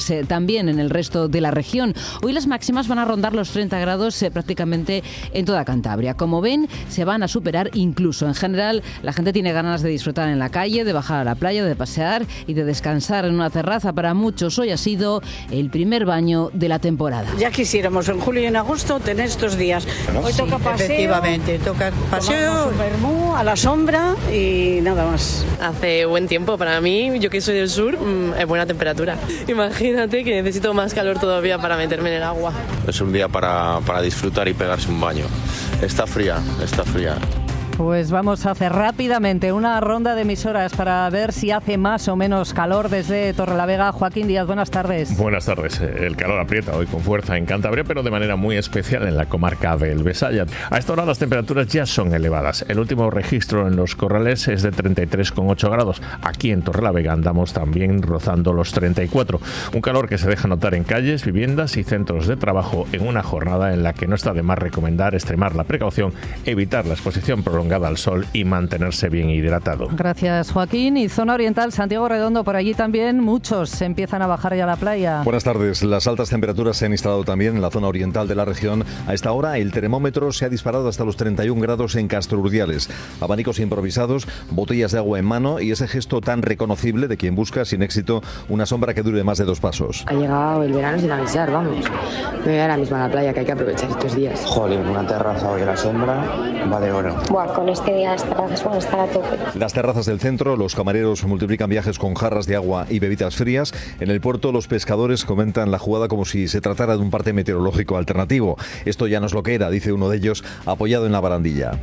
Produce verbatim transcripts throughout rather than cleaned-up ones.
También en el resto de la región. Hoy las máximas van a rondar los treinta grados eh, prácticamente en toda Cantabria. Como ven, se van a superar incluso. En general, la gente tiene ganas de disfrutar en la calle, de bajar a la playa, de pasear y de descansar en una terraza. Para muchos hoy ha sido el primer baño de la temporada. Ya quisiéramos en julio y en agosto tener estos días. Hoy sí, toca paseo. Efectivamente, toca paseo. Un vermú a la sombra y nada más. Hace buen tiempo para mí, yo que soy del sur, es buena temperatura. Imagínate que necesito más calor todavía para meterme en el agua. Es un día para, para disfrutar y pegarse un baño. Está fría, está fría. Pues vamos a hacer rápidamente una ronda de emisoras para ver si hace más o menos calor desde Torrelavega. Joaquín Díaz, buenas tardes. Buenas tardes. El calor aprieta hoy con fuerza en Cantabria, pero de manera muy especial en la comarca del Besaya. A esta hora las temperaturas ya son elevadas. El último registro en los Corrales es de treinta y tres coma ocho grados. Aquí en Torrelavega andamos también rozando los treinta y cuatro. Un calor que se deja notar en calles, viviendas y centros de trabajo en una jornada en la que no está de más recomendar extremar la precaución, evitar la exposición prolongada al sol y mantenerse bien hidratado. Gracias, Joaquín. Y zona oriental, Santiago Redondo, por allí también muchos empiezan a bajar ya a la playa. Buenas tardes. Las altas temperaturas se han instalado también en la zona oriental de la región. A esta hora el termómetro se ha disparado hasta los treinta y un grados en Castrurdiales. Abanicos improvisados, botellas de agua en mano y ese gesto tan reconocible de quien busca sin éxito una sombra que dure más de dos pasos. Ha llegado el verano sin avisar, vamos. Me voy ahora mismo a la playa, que hay que aprovechar estos días. Jolín, una terraza hoy a la sombra va de oro. Buah, con este día las terrazas van a estar a tope. Las terrazas del centro, los camareros multiplican viajes con jarras de agua y bebidas frías. En el puerto, los pescadores comentan la jugada como si se tratara de un parte meteorológico alternativo. Esto ya no es lo que era, dice uno de ellos, apoyado en la barandilla.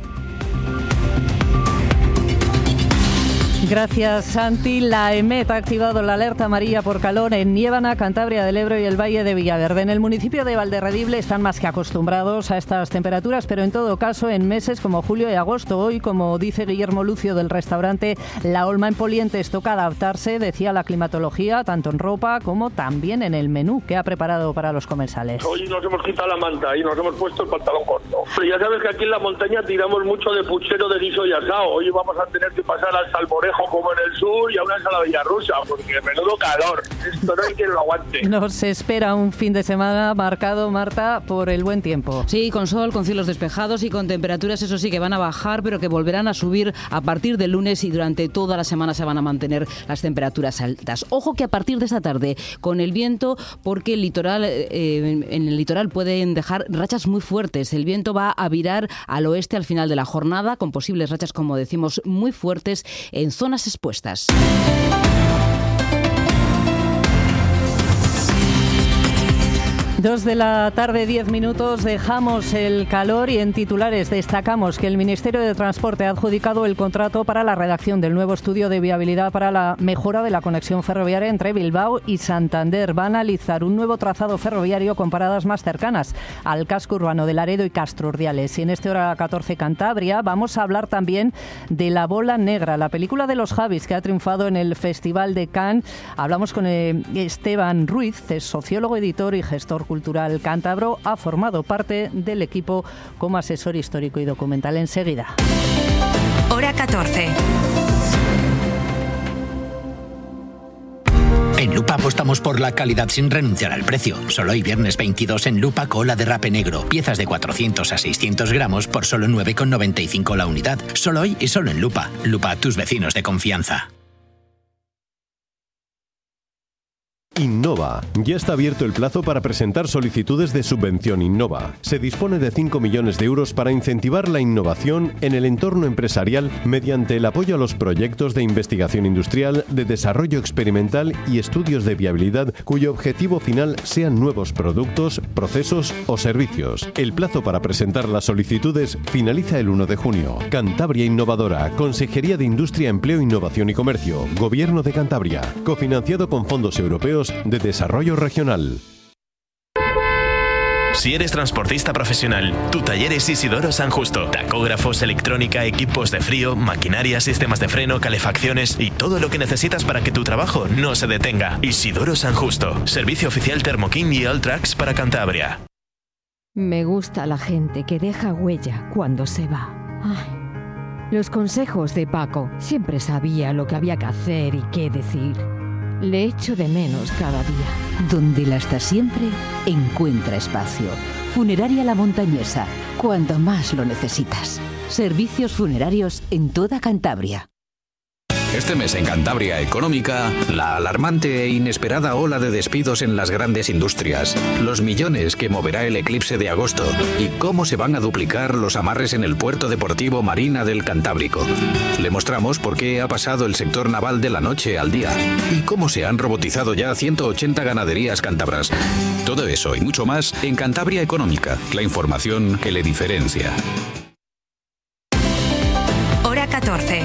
Gracias, Santi. La EMET ha activado la alerta amarilla por calor en Niébana, Cantabria del Ebro y el Valle de Villaverde. En el municipio de Valderredible están más que acostumbrados a estas temperaturas, pero en todo caso en meses como julio y agosto. Hoy, como dice Guillermo Lucio del restaurante La Olma en Polientes, toca adaptarse, decía, la climatología, tanto en ropa como también en el menú que ha preparado para los comensales. Hoy nos hemos quitado la manta y nos hemos puesto el pantalón corto. Pero ya sabes que aquí en la montaña tiramos mucho de puchero, de guiso y asado. Hoy vamos a tener que pasar al salmorejo como en el sur y a una ensaladilla rusa, porque menudo calor, esto no hay quien lo aguante. Nos espera un fin de semana marcado, Marta, por el buen tiempo. Sí, con sol, con cielos despejados y con temperaturas, eso sí, que van a bajar, pero que volverán a subir a partir del lunes y durante toda la semana se van a mantener las temperaturas altas. Ojo que a partir de esta tarde, con el viento, porque el litoral, eh, en el litoral pueden dejar rachas muy fuertes. El viento va a virar al oeste al final de la jornada, con posibles rachas, como decimos, muy fuertes en zonas expuestas. Dos de la tarde, diez minutos, dejamos el calor y en titulares destacamos que el Ministerio de Transporte ha adjudicado el contrato para la redacción del nuevo estudio de viabilidad para la mejora de la conexión ferroviaria entre Bilbao y Santander. Va a analizar un nuevo trazado ferroviario con paradas más cercanas al casco urbano de Laredo y Castrurdiales. Y en este Hora catorce Cantabria vamos a hablar también de La Bola Negra, la película de los Javis que ha triunfado en el Festival de Cannes. Hablamos con eh, Esteban Ruiz, es sociólogo, editor y gestor cultural cántabro. Ha formado parte del equipo como asesor histórico y documental. Enseguida. Hora catorce. En Lupa apostamos por la calidad sin renunciar al precio. Solo hoy viernes veintidós en Lupa cola de rape negro. Piezas de cuatrocientos a seiscientos gramos por solo nueve con noventa y cinco la unidad. Solo hoy y solo en Lupa. Lupa, tus vecinos de confianza. Innova. Ya está abierto el plazo para presentar solicitudes de subvención Innova. Se dispone de cinco millones de euros para incentivar la innovación en el entorno empresarial mediante el apoyo a los proyectos de investigación industrial, de desarrollo experimental y estudios de viabilidad cuyo objetivo final sean nuevos productos, procesos o servicios. El plazo para presentar las solicitudes finaliza el uno de junio. Cantabria Innovadora, Consejería de Industria, Empleo, Innovación y Comercio, Gobierno de Cantabria, cofinanciado con fondos europeos de desarrollo regional. Si eres transportista profesional, tu taller es Isidoro San Justo. Tacógrafos, electrónica, equipos de frío, maquinaria, sistemas de freno, calefacciones y todo lo que necesitas para que tu trabajo no se detenga. Isidoro San Justo. Servicio oficial Thermo King y Alltrax para Cantabria. Me gusta la gente que deja huella cuando se va. Ay, los consejos de Paco. Siempre sabía lo que había que hacer y qué decir. Le echo de menos cada día. Donde la hasta siempre encuentra espacio. Funeraria La Montañesa, cuando más lo necesitas. Servicios funerarios en toda Cantabria. Este mes en Cantabria Económica, la alarmante e inesperada ola de despidos en las grandes industrias, los millones que moverá el eclipse de agosto y cómo se van a duplicar los amarres en el puerto deportivo Marina del Cantábrico. Le mostramos por qué ha pasado el sector naval de la noche al día y cómo se han robotizado ya ciento ochenta ganaderías cántabras. Todo eso y mucho más en Cantabria Económica, la información que le diferencia. Hora catorce.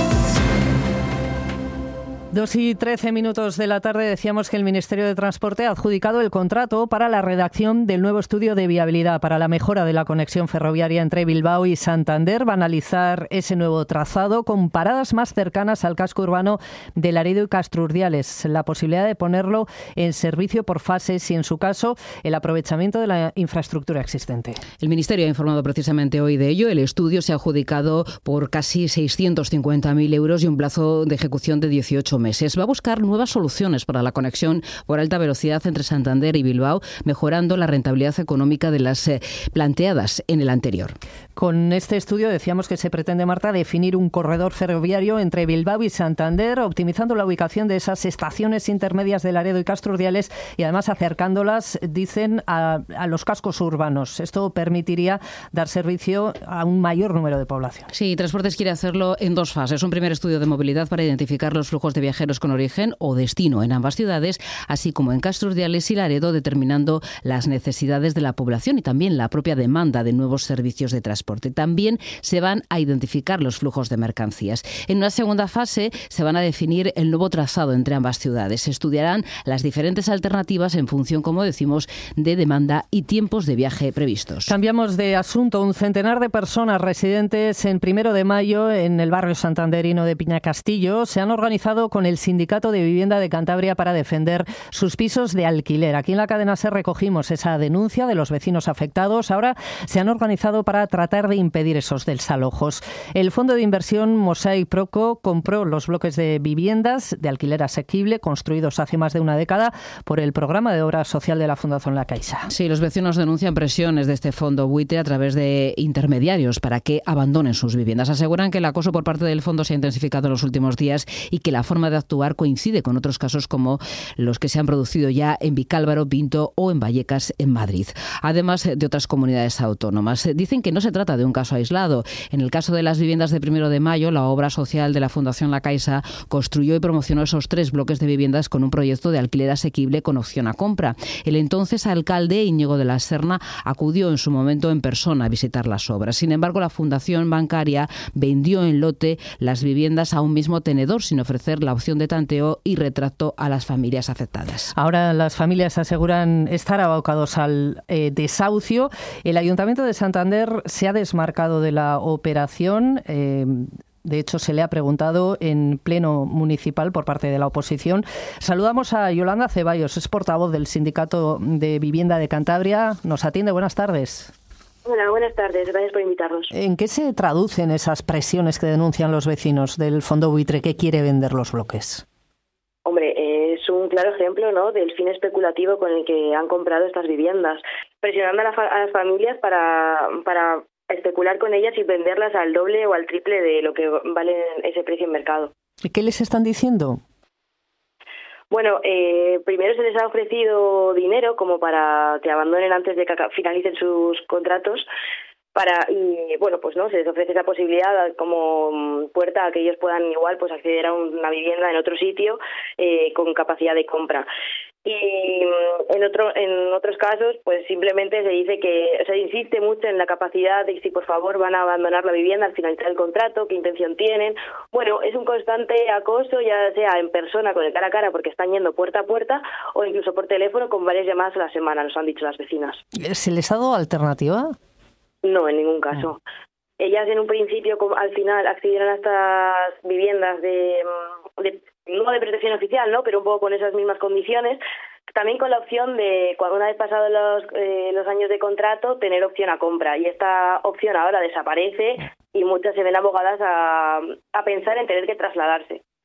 Dos y trece minutos de la tarde. Decíamos que el Ministerio de Transporte ha adjudicado el contrato para la redacción del nuevo estudio de viabilidad para la mejora de la conexión ferroviaria entre Bilbao y Santander. Va a analizar ese nuevo trazado con paradas más cercanas al casco urbano de Laredo y Castrurdiales. La posibilidad de ponerlo en servicio por fases y, en su caso, el aprovechamiento de la infraestructura existente. El Ministerio ha informado precisamente hoy de ello. El estudio se ha adjudicado por casi seiscientos cincuenta mil euros y un plazo de ejecución de dieciocho meses. Va a buscar nuevas soluciones para la conexión por alta velocidad entre Santander y Bilbao, mejorando la rentabilidad económica de las eh, planteadas en el anterior. Con este estudio decíamos que se pretende, Marta, definir un corredor ferroviario entre Bilbao y Santander, optimizando la ubicación de esas estaciones intermedias de Laredo y Castrurdiales y además acercándolas, dicen, a, a los cascos urbanos. Esto permitiría dar servicio a un mayor número de población. Sí, Transportes quiere hacerlo en dos fases. Un primer estudio de movilidad para identificar los flujos de viajeros con origen o destino en ambas ciudades, así como en Castrurdiales y Laredo, determinando las necesidades de la población y también la propia demanda de nuevos servicios de transporte. También se van a identificar los flujos de mercancías. En una segunda fase se van a definir el nuevo trazado entre ambas ciudades. Se estudiarán las diferentes alternativas en función, como decimos, de demanda y tiempos de viaje previstos. Cambiamos de asunto. Un centenar de personas residentes en Primero de Mayo, en el barrio santanderino de Piñacastillo, se han organizado con el Sindicato de Vivienda de Cantabria para defender sus pisos de alquiler. Aquí en la cadena SER recogimos esa denuncia de los vecinos afectados. Ahora se han organizado para tratar de impedir esos desalojos. El fondo de inversión Mosaic Proco compró los bloques de viviendas de alquiler asequible construidos hace más de una década por el programa de obra social de la Fundación La Caixa. Sí, los vecinos denuncian presiones de este fondo buitre a través de intermediarios para que abandonen sus viviendas. Aseguran que el acoso por parte del fondo se ha intensificado en los últimos días y que la forma de actuar coincide con otros casos como los que se han producido ya en Vicálvaro, Pinto o en Vallecas, en Madrid. Además de otras comunidades autónomas. Dicen que no se trata de un caso aislado. En el caso de las viviendas de Primero de Mayo, la obra social de la Fundación La Caixa construyó y promocionó esos tres bloques de viviendas con un proyecto de alquiler asequible con opción a compra. El entonces alcalde Íñigo de la Serna acudió en su momento en persona a visitar las obras. Sin embargo, la Fundación Bancaria vendió en lote las viviendas a un mismo tenedor sin ofrecer la opción de tanteo y retrato a las familias afectadas. Ahora las familias aseguran estar abocados al eh, desahucio. El Ayuntamiento de Santander se ha desmarcado de la operación. Eh, de hecho, se le ha preguntado en pleno municipal por parte de la oposición. Saludamos a Yolanda Ceballos, es portavoz del Sindicato de Vivienda de Cantabria. Nos atiende. Buenas tardes. Hola, buenas tardes. Gracias por invitarnos. ¿En qué se traducen esas presiones que denuncian los vecinos del fondo buitre que quiere vender los bloques? Hombre, eh, es un claro ejemplo, ¿no?, del fin especulativo con el que han comprado estas viviendas, presionando a, la fa- a las familias para, para especular con ellas y venderlas al doble o al triple de lo que vale ese precio en mercado. ¿Y qué les están diciendo? Bueno, eh, primero se les ha ofrecido dinero como para que abandonen antes de que finalicen sus contratos. Para, y bueno, pues no, se les ofrece esa posibilidad como puerta a que ellos puedan igual pues acceder a una vivienda en otro sitio eh, con capacidad de compra. Y en otro en otros casos pues simplemente se dice que se insiste mucho en la capacidad de si por favor van a abandonar la vivienda al finalizar el contrato, qué intención tienen. Bueno, es un constante acoso, ya sea en persona con el cara a cara porque están yendo puerta a puerta o incluso por teléfono con varias llamadas a la semana, nos han dicho las vecinas. ¿Se les ha dado alternativa? No, en ningún caso. Ellas en un principio, al final, accedieron a estas viviendas de, de no de protección oficial, ¿no?, pero un poco con esas mismas condiciones, también con la opción de, cuando una vez pasados los, eh, los años de contrato, tener opción a compra. Y esta opción ahora desaparece y muchas se ven abogadas a, a pensar en tener que trasladarse.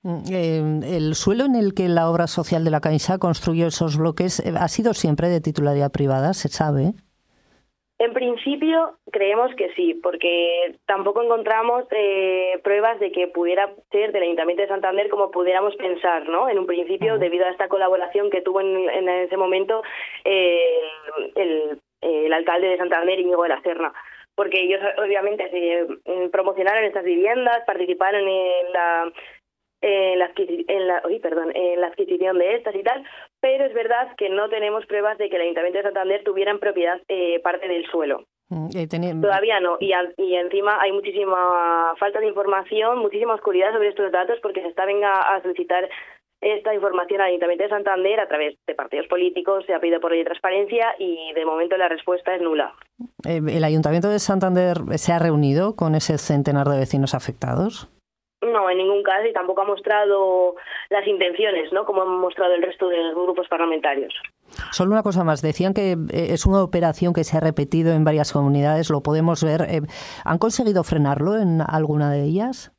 Eh, el suelo en el que la obra social de la Caixa construyó esos bloques eh, ha sido siempre de titularidad privada, ¿se sabe? En principio creemos que sí, porque tampoco encontramos eh, pruebas de que pudiera ser del Ayuntamiento de Santander como pudiéramos pensar, ¿no? En un principio, uh-huh. debido a esta colaboración que tuvo en, en ese momento eh, el, el alcalde de Santander, Íñigo de la Serna, porque ellos obviamente se promocionaron estas viviendas, participaron en la en la, en la, uy, perdón, en la adquisición de estas y tal, pero es verdad que no tenemos pruebas de que el Ayuntamiento de Santander tuviera en propiedad eh, parte del suelo. Eh, tenía... Todavía no, y, a, y encima hay muchísima falta de información, muchísima oscuridad sobre estos datos, porque se está venga a solicitar esta información al Ayuntamiento de Santander a través de partidos políticos, se ha pedido por ley de transparencia y de momento la respuesta es nula. Eh, ¿El Ayuntamiento de Santander se ha reunido con ese centenar de vecinos afectados? No, en ningún caso, y tampoco ha mostrado las intenciones, ¿no? Como han mostrado el resto de los grupos parlamentarios. Solo una cosa más, decían que es una operación que se ha repetido en varias comunidades, lo podemos ver. ¿Han conseguido frenarlo en alguna de ellas?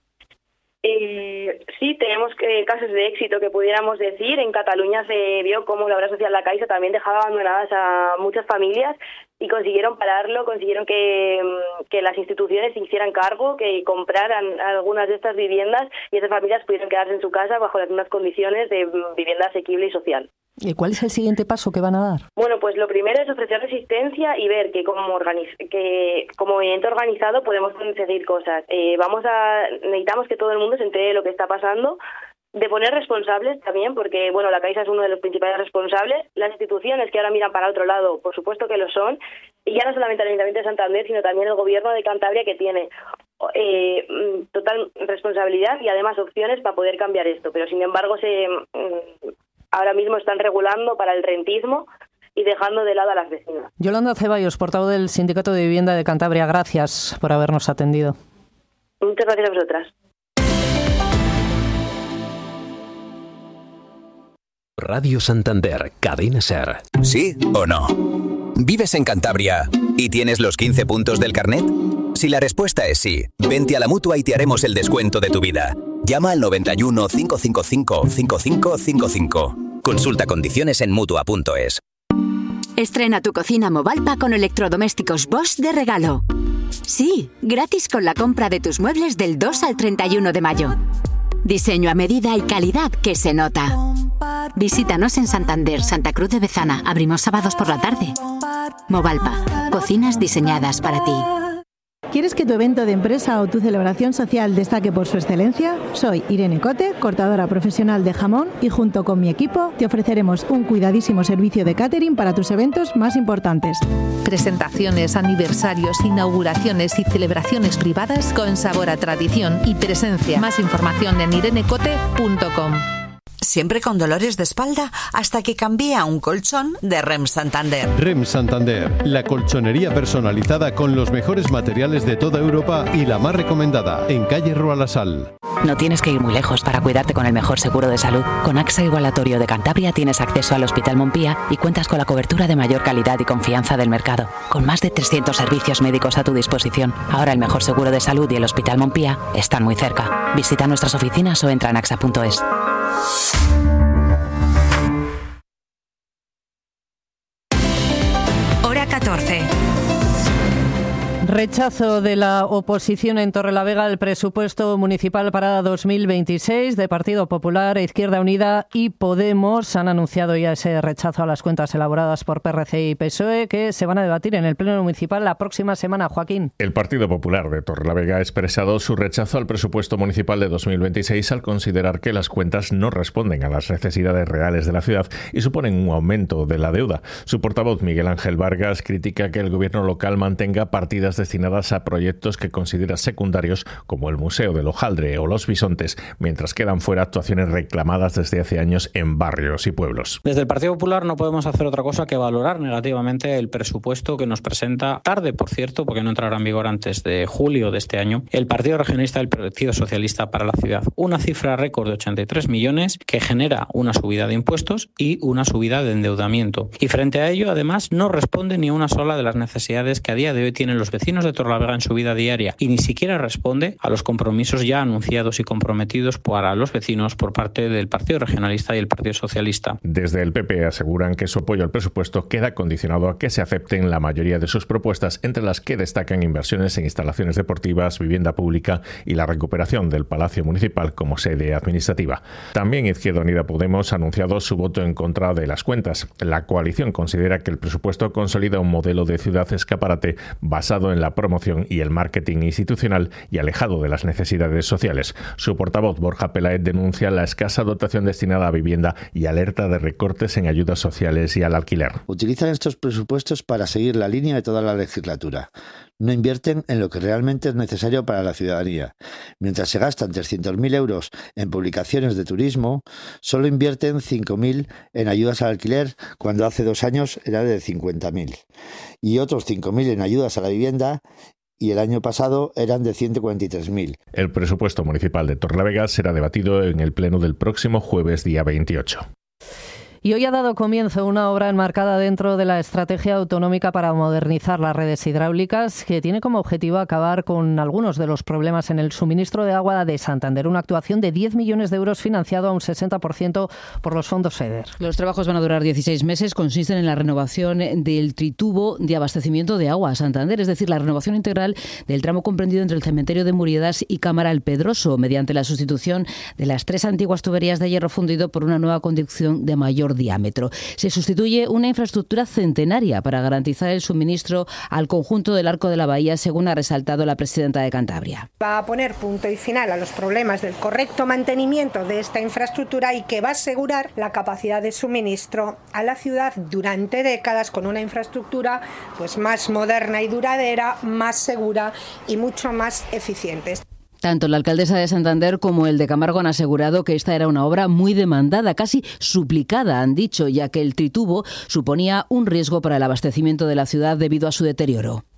Eh, sí, tenemos eh, casos de éxito que pudiéramos decir. En Cataluña se vio cómo la obra social La Caixa también dejaba abandonadas a muchas familias y consiguieron pararlo, consiguieron que, que las instituciones se hicieran cargo, que compraran algunas de estas viviendas y esas familias pudieran quedarse en su casa bajo las mismas condiciones de vivienda asequible y social. ¿Y cuál es el siguiente paso que van a dar? Bueno, pues lo primero es ofrecer resistencia y ver que como organiz- que como movimiento organizado podemos conseguir cosas. Eh, vamos a necesitamos que todo el mundo se entere de lo que está pasando, de poner responsables también, porque bueno, la Caixa es uno de los principales responsables. Las instituciones que ahora miran para otro lado, por supuesto que lo son, y ya no solamente el Ayuntamiento de Santander, sino también el Gobierno de Cantabria, que tiene eh, total responsabilidad y además opciones para poder cambiar esto. Pero sin embargo, se ahora mismo están regulando para el rentismo y dejando de lado a las vecinas. Yolanda Ceballos, portavoz del Sindicato de Vivienda de Cantabria, gracias por habernos atendido. Muchas gracias a vosotras. Radio Santander, Cadena SER. ¿Sí o no? ¿Vives en Cantabria y tienes los quince puntos del carnet? Si la respuesta es sí, vente a la Mutua y te haremos el descuento de tu vida. Llama al noventa y uno, cinco cinco cinco, cinco cinco cinco cinco. Consulta condiciones en Mutua punto es. Estrena tu cocina Movalpa con electrodomésticos Bosch de regalo. Sí, gratis con la compra de tus muebles del dos al treinta y uno de mayo. Diseño a medida y calidad que se nota. Visítanos en Santander, Santa Cruz de Bezana. Abrimos sábados por la tarde. Movalpa, cocinas diseñadas para ti. ¿Quieres que tu evento de empresa o tu celebración social destaque por su excelencia? Soy Irene Cote, cortadora profesional de jamón, y junto con mi equipo te ofreceremos un cuidadísimo servicio de catering para tus eventos más importantes. Presentaciones, aniversarios, inauguraciones y celebraciones privadas con sabor a tradición y presencia. Más información en irenecote punto com. Siempre con dolores de espalda hasta que cambié a un colchón de REM Santander. REM Santander, la colchonería personalizada con los mejores materiales de toda Europa y la más recomendada, en calle Rua La Sal. No tienes que ir muy lejos para cuidarte con el mejor seguro de salud. Con AXA Igualatorio de Cantabria tienes acceso al Hospital Montpía y cuentas con la cobertura de mayor calidad y confianza del mercado. Con más de trescientos servicios médicos a tu disposición. Ahora el mejor seguro de salud y el Hospital Montpía están muy cerca. Visita nuestras oficinas o entra en axa punto es. Hora catorce. Rechazo de la oposición en Torrelavega al presupuesto municipal para dos mil veintiséis de Partido Popular, Izquierda Unida y Podemos. Han anunciado ya ese rechazo a las cuentas elaboradas por P R C y P S O E que se van a debatir en el Pleno Municipal la próxima semana. Joaquín. El Partido Popular de Torrelavega ha expresado su rechazo al presupuesto municipal de dos mil veintiséis al considerar que las cuentas no responden a las necesidades reales de la ciudad y suponen un aumento de la deuda. Su portavoz, Miguel Ángel Vargas, critica que el gobierno local mantenga partidas destinadas a proyectos que considera secundarios como el Museo del Hojaldre o Los Bisontes, mientras quedan fuera actuaciones reclamadas desde hace años en barrios y pueblos. Desde el Partido Popular no podemos hacer otra cosa que valorar negativamente el presupuesto que nos presenta, tarde por cierto, porque no entrará en vigor antes de julio de este año, el Partido Regionalista del Partido Socialista para la ciudad. Una cifra récord de ochenta y tres millones que genera una subida de impuestos y una subida de endeudamiento. Y frente a ello, además, no responde ni a una sola de las necesidades que a día de hoy tienen los vecinos vecinos de Torrelavega en su vida diaria y ni siquiera responde a los compromisos ya anunciados y comprometidos para los vecinos por parte del Partido Regionalista y el Partido Socialista. Desde el P P aseguran que su apoyo al presupuesto queda condicionado a que se acepten la mayoría de sus propuestas, entre las que destacan inversiones en instalaciones deportivas, vivienda pública y la recuperación del Palacio Municipal como sede administrativa. También Izquierda Unida Podemos ha anunciado su voto en contra de las cuentas. La coalición considera que el presupuesto consolida un modelo de ciudad escaparate basado en la promoción y el marketing institucional y alejado de las necesidades sociales. Su portavoz, Borja Peláez, denuncia la escasa dotación destinada a vivienda y alerta de recortes en ayudas sociales y al alquiler. Utilizan estos presupuestos para seguir la línea de toda la legislatura. No invierten en lo que realmente es necesario para la ciudadanía. Mientras se gastan trescientos mil euros en publicaciones de turismo, solo invierten cinco mil en ayudas al alquiler, cuando hace dos años era de cincuenta mil. Y otros cinco mil en ayudas a la vivienda, y el año pasado eran de ciento cuarenta y tres mil. El presupuesto municipal de Torrelavega será debatido en el pleno del próximo jueves día veintiocho. Y hoy ha dado comienzo una obra enmarcada dentro de la estrategia autonómica para modernizar las redes hidráulicas, que tiene como objetivo acabar con algunos de los problemas en el suministro de agua de Santander. Una actuación de diez millones de euros financiado a un sesenta por ciento por los fondos FEDER. Los trabajos van a durar dieciséis meses. Consisten en la renovación del tritubo de abastecimiento de agua a Santander, es decir, la renovación integral del tramo comprendido entre el cementerio de Muriedas y Cámara El Pedroso, mediante la sustitución de las tres antiguas tuberías de hierro fundido por una nueva conducción de mayor diámetro. Se sustituye una infraestructura centenaria para garantizar el suministro al conjunto del Arco de la Bahía, según ha resaltado la presidenta de Cantabria. Va a poner punto y final a los problemas del correcto mantenimiento de esta infraestructura y que va a asegurar la capacidad de suministro a la ciudad durante décadas, con una infraestructura pues más moderna y duradera, más segura y mucho más eficiente. Tanto la alcaldesa de Santander como el de Camargo han asegurado que esta era una obra muy demandada, casi suplicada, han dicho, ya que el tritubo suponía un riesgo para el abastecimiento de la ciudad debido a su deterioro.